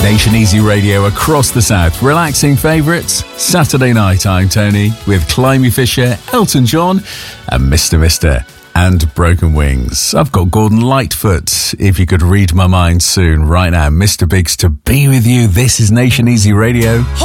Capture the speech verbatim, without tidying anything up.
Nation Easy Radio across the south. Relaxing favourites. Saturday night, I'm Tony with Climby Fisher, Elton John and Mister Mister and Broken Wings. I've got Gordon Lightfoot, if you could read my mind soon, right now. Mister Biggs to be with you. This is Nation Easy Radio.